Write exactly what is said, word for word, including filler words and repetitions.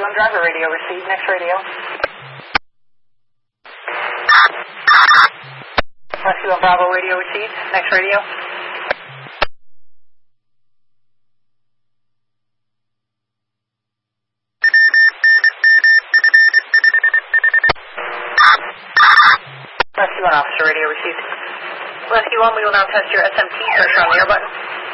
one driver radio received. Next radio. Rescue one Bravo radio received. Next radio. Rescue one officer radio received. Rescue one, we will now test your S M T. Pressure on the air button.